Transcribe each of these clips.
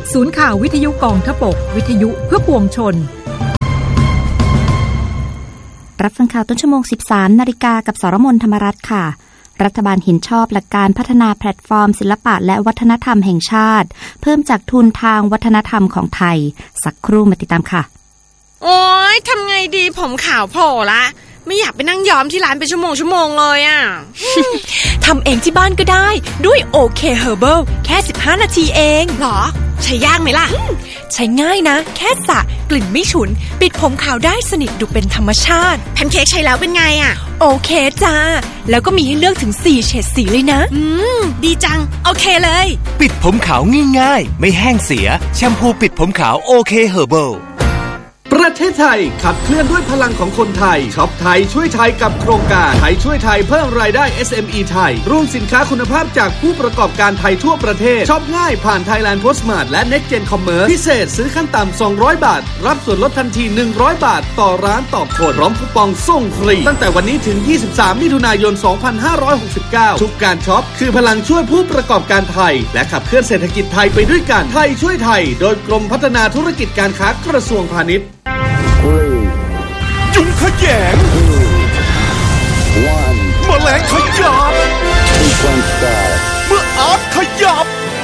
ศูนย์ข่าววิทยุกองทพบกวิทยุเพื่อปวงชนรับฟังข่าวต้นชั่วโมง 13 นาฬิกากับสรมนธรรมรัตน์ค่ะรัฐบาลเห็นชอบหลักการพัฒนาแพลตฟอร์มศิลปะและวัฒนธรรมแห่งชาติเพิ่มจากทุนทางวัฒนธรรมของไทยสักครู่มาติดตามค่ะโอ๊ยทำไงดีผมขาวโผล่ละไม่อยากไปนั่งย้อมที่ร้านเป็นชั่วโมงเลยอ่ะทำเองที่บ้านก็ได้ด้วยโอเคเฮอร์เบิลแค่15นาทีเองหรอใช้ยากไหมล่ะใช้ง่ายนะแค่สระกลิ่นไม่ฉุนปิดผมขาวได้สนิทดูเป็นธรรมชาติแพนเค้กใช้แล้วเป็นไงอ่ะโอเคจ้าแล้วก็มีให้เลือกถึง4เฉดสีเลยนะดีจังโอเคเลยปิดผมขาวง่ายๆไม่แห้งเสียแชมพูปิดผมขาวโอเคเฮอร์เบิลประเทศไทยขับเคลื่อนด้วยพลังของคนไทยช็อปไทยช่วยไทยกับโครงการไทยช่วยไทยเพิ่มรายได้ SME ไทยรวมสินค้าคุณภาพจากผู้ประกอบการไทยทั่วประเทศช็อปง่ายผ่าน Thailand Postmart และ Next Gen Commerce พิเศษซื้อขั้นต่ำ200บาทรับส่วนลดทันที100บาทต่อร้านต่อคนพร้อมคูปองส่งฟรีตั้งแต่วันนี้ถึง23มิถุนายน2569ทุกการช็อปคือพลังช่วยผู้ประกอบการไทยและขับเคลื่อนเศรษฐกิจไทยไปด้วยกันไทยช่วยไทยโดยกรมพัฒนาธุรกิจการค้ากระทรวงพาณิชย์ยุงขยงแมลงขยับเมื่ออาร์ตขยับ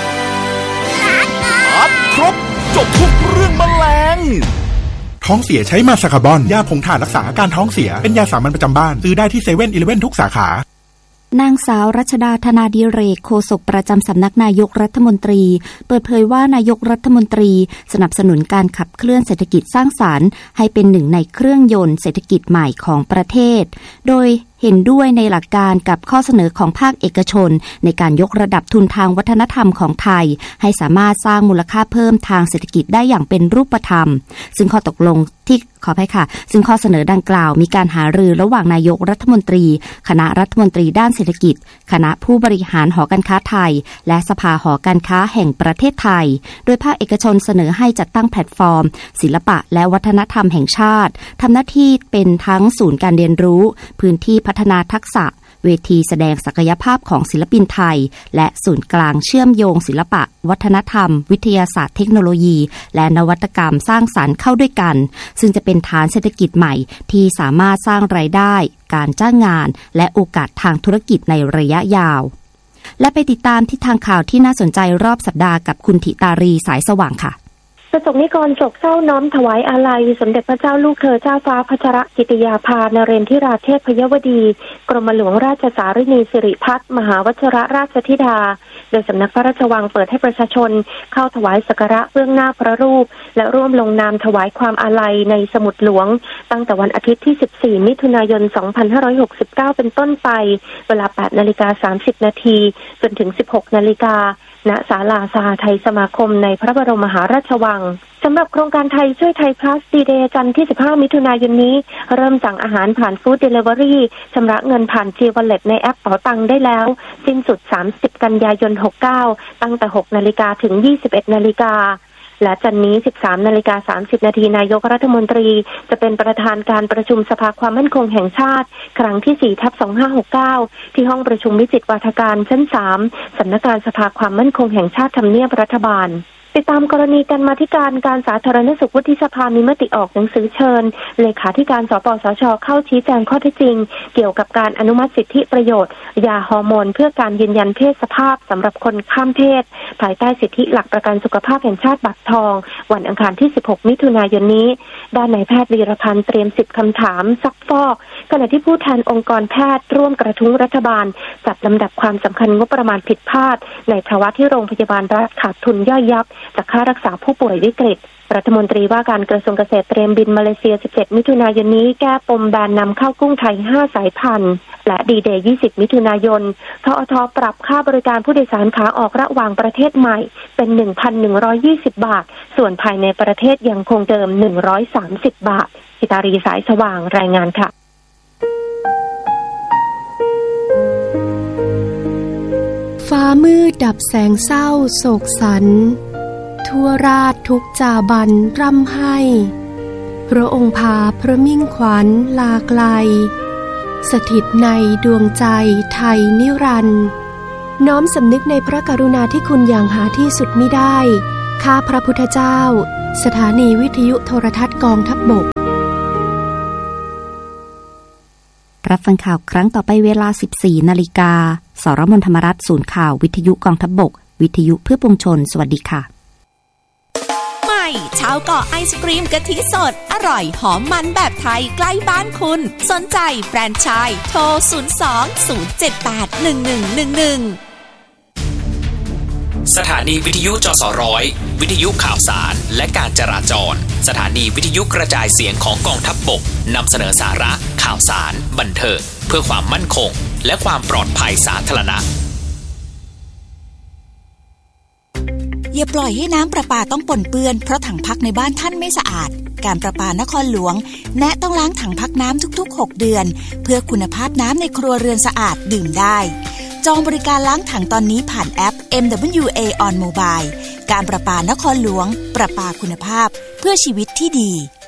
อาร์ตครบจบทุกเรื่องแมลงท้องเสียใช้มาซาคาบอนยาผงถ่านรักษาอาการท้องเสียเป็นยาสามัญประจำบ้านซื้อได้ที่เซเว่นอีเลฟเว่นทุกสาขานางสาวรัชดาธนาดิเรกโฆษกประจำสำนักนายกรัฐมนตรีเปิดเผยว่านายกรัฐมนตรีสนับสนุนการขับเคลื่อนเศรษฐกิจสร้างสรรค์ให้เป็นหนึ่งในเครื่องยนต์เศรษฐกิจใหม่ของประเทศโดยเห็นด้วยในหลักการกับข้อเสนอของภาคเอกชนในการยกระดับทุนทางวัฒนธรรมของไทยให้สามารถสร้างมูลค่าเพิ่มทางเศรษฐกิจได้อย่างเป็นรูปธรรมซึ่งข้อตกลงที่ขออภัยค่ะซึ่งข้อเสนอดังกล่าวมีการหารือระหว่างนายกรัฐมนตรีคณะรัฐมนตรีด้านเศรษฐกิจคณะผู้บริหารหอการค้าไทยและสภาหอการค้าแห่งประเทศไทยโดยภาคเอกชนเสนอให้จัดตั้งแพลตฟอร์มศิลปะและวัฒนธรรมแห่งชาติทำหน้าที่เป็นทั้งศูนย์การเรียนรู้พื้นที่พัฒนาทักษะเวทีแสดงศักยภาพของศิลปินไทยและศูนย์กลางเชื่อมโยงศิลปะวัฒนธรรมวิทยาศาสตร์เทคโนโลยีและนวัตกรรมสร้างสรรค์เข้าด้วยกันซึ่งจะเป็นฐานเศรษฐกิจใหม่ที่สามารถสร้างรายได้การจ้างงานและโอกาสทางธุรกิจในระยะยาวและไปติดตามทิศทางข่าวที่น่าสนใจรอบสัปดาห์กับคุณธิตารีสายสว่างค่ะประสบนิกรโศกเศร้าน้อมถวายอาลัยสมเด็จพระเจ้าลูกเธอเจ้าฟ้าพัชรกิติยาภานเรนทิราเทพยวดีกรมหลวงราชสารินีสิริพัฒน์มหาวชิรราชธิดาโดยสำนักพระราชวังเปิดให้ประชาชนเข้าถวายสักการะเบื้องหน้าพระรูปและร่วมลงนามถวายความอาลัยในสมุดหลวงตั้งแต่วันอาทิตย์ที่14มิถุนายน2569เป็นต้นไปเวลา 8:30 น.จนถึง 16:00 น.ณศาลาสหไทยสมาคมในพระบรมมหาราชวังสำหรับโครงการไทยช่วยไทย Plus D-Day จันทร์ที่15มิถุนายนนี้เริ่มสั่งอาหารผ่านฟู้ดเดลิเวอรี่ชำระเงินผ่าน G-Wallet ในแอปเป๋าตังได้แล้วสิ้นสุด30กันยายน69ตั้งแต่ 6:00 น.ถึง 21:00 น.และจันทร์นี้ 13:30 น.นายกรัฐมนตรีจะเป็นประธานการประชุมสภาความมั่นคงแห่งชาติครั้งที่ 4/2569 ที่ห้องประชุมวิจิตรวาทการชั้น 3 สำนักงานสภาความมั่นคงแห่งชาติทำเนียบรัฐบาลติดตามกรณีกรรมาธิการสาธารณสุขวุฒิสภามีมติออกหนังสือเชิญเลขาธิการสปสช.เข้าชี้แจงข้อเท็จจริงเกี่ยวกับการอนุมัติสิทธิประโยชน์ยาฮอร์โมนเพื่อการยืนยันเพศสภาพสำหรับคนข้ามเพศภายใต้สิทธิหลักประกันสุขภาพแห่งชาติบัตรทองวันอังคารที่16มิถุนายนนี้ด้านนายแพทย์วีรพันธ์เตรียม10คำถามซักฟอกขณะที่ผู้แทนองค์กรแพทย์ร่วมกระทุ้งรัฐบาลจัดลำดับความสำคัญงบประมาณผิดพลาดในภาวะที่โรงพยาบาลรัฐขาดทุนย่อยยับจากค่ารักษาผู้ป่วยวิกฤตรัฐมนตรีว่าการกระทรวงเกษตรเตรียมบินมาเลเซีย17มิถุนายนนี้แก้ปมแบนนำเข้ากุ้งไทย5สายพันธุ์และดีเดย์20มิถุนายนทอท.ปรับค่าบริการผู้โดยสารขาออกระหว่างประเทศใหม่เป็น 1,120 บาทส่วนภายในประเทศยังคงเดิม130 บาทธิตารีสายสว่างรายงานค่ะฟ้ามืดดับแสงเศร้าโศกสันทั่วราชทุกจาบันร่ำไห้พระองค์พาพระมิ่งขวัญลาไกลสถิตในดวงใจไทยนิรันดร์น้อมสำนึกในพระกรุณาธิคุณอย่างหาที่สุดมิได้ข้าพระพุทธเจ้าสถานีวิทยุโทรทัศน์กองทัพบกรับฟังข่าวครั้งต่อไปเวลา 14 นาฬิกาสรมนธรรมรัฐศูนย์ข่าววิทยุกองทัพบกวิทยุเพื่อปวงชนสวัสดีค่ะใหม่ชาวเกาะไอศกรีมกะทิสดอร่อยหอมมันแบบไทยใกล้บ้านคุณสนใจแฟรนไชส์โทร 02-078-1111 สถานีวิทยุจสร้อยวิทยุข่าวสารและการจราจรสถานีวิทยุกระจายเสียงของกองทัพบกนำเสนอสาระข่าวสารบันเทิงเพื่อความมั่นคงและความปลอดภัยสาธารณะอย่าปล่อยให้น้ำประปาต้องปนเปื้อนเพราะถังพักในบ้านท่านไม่สะอาดการประปานครหลวงแนะต้องล้างถังพักน้ำทุกๆ6เดือนเพื่อคุณภาพน้ำในครัวเรือนสะอาดดื่มได้จองบริการล้างถังตอนนี้ผ่านแอป MWA on Mobile การประปานครหลวงประปาคุณภาพเพื่อชีวิตที่ดี